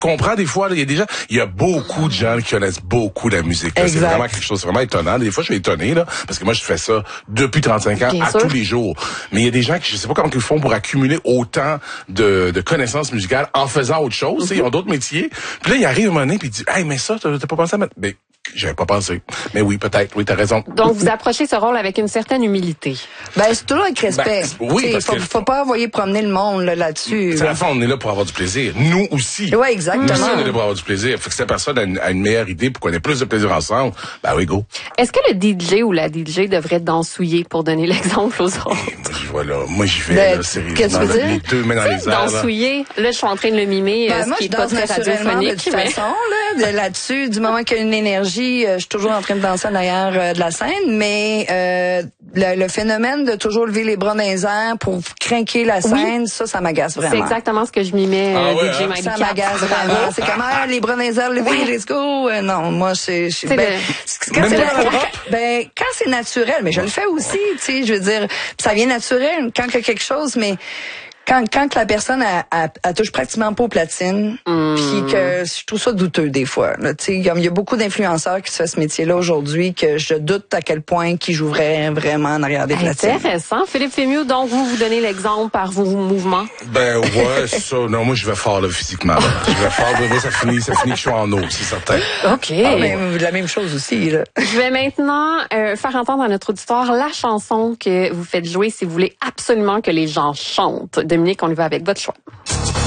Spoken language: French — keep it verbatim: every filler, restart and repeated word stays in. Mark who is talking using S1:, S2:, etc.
S1: comprends des fois, il y a des gens, il y a beaucoup de gens qui connaissent beaucoup la musique. Là. C'est vraiment quelque chose, c'est vraiment étonnant. Des fois, je suis étonné, là, parce que moi, je fais ça depuis trente-cinq ans, Bien à sûr. tous les jours. Mais il y a des gens qui, je sais pas comment ils font pour accumuler autant de, de connaissances musicales en faisant autre chose. Mm-hmm. Ils ont d'autres métiers. Puis là, il arrive un moment donné, puis il dit, hey, mais ça, t'as, t'as pas pensé à mettre... Mais, j'avais pas pensé. Mais oui, peut-être. Oui, t'as raison.
S2: Donc, vous approchez ce rôle avec une certaine humilité.
S3: Ben, c'est toujours avec respect. Ben, oui, parce faut, que... faut pas envoyer promener le monde, là, là-dessus.
S1: C'est à la fin, on est là pour avoir du plaisir. Nous aussi.
S3: Oui, exactement.
S1: Nous aussi, on est là pour avoir du plaisir. Fait que si la personne a une, a une meilleure idée pour qu'on ait plus de plaisir ensemble, ben oui, go.
S2: Est-ce que le D J ou la D J devrait dansouiller pour donner l'exemple aux autres?
S1: Moi, j'y vais là. Moi, j'y vais, ben, là, sérieusement. Qu'est-ce que tu veux dire? Les deux mains dans les airs.
S2: Dansouiller. Là, je suis en train de le mimer,
S3: ben,
S2: ce
S3: moi,
S2: qui est pas très radiophonique.
S3: De toute mais... façon, là, là-dessus, du moment qu'il y a une énergie, je suis toujours en train de danser en arrière euh, de la scène, mais euh, le, le phénomène de toujours lever les bras dans les airs pour craquer la scène, oui. ça, ça m'agace vraiment.
S2: C'est exactement ce que je m'y mets,
S1: ah,
S2: euh,
S1: ouais,
S2: D J
S1: hein?
S2: Mike
S3: Ça m'agace vraiment. C'est comme, ah, les bras dans les airs, lever, let's go. Euh, non, moi, c'est... Ben,
S2: le...
S3: Quand c'est naturel, ben, quand c'est naturel, mais je le fais aussi, tu sais, je veux dire, ça vient naturel quand il y a quelque chose, mais... Quand, quand la personne a, a, a touche pratiquement pas aux platines, mm. puis que je trouve ça douteux des fois. Tu sais, il y, y a beaucoup d'influenceurs qui se font ce métier-là aujourd'hui que je doute à quel point qu'ils joueraient vraiment en arrière des platines.
S2: Intéressant. Philippe Fémieux, donc vous vous donnez l'exemple par vos mouvements.
S1: Ben ouais, ça. Non, moi je vais fort là physiquement. Là. Je vais fort. Moi ça finit, ça finit que je suis en eau, c'est certain.
S2: Ok.
S3: Ah, ben, la même chose aussi. Là.
S2: Je vais maintenant euh, faire entendre à notre auditoire la chanson que vous faites jouer si vous voulez absolument que les gens chantent. Dominique, on y va avec votre choix.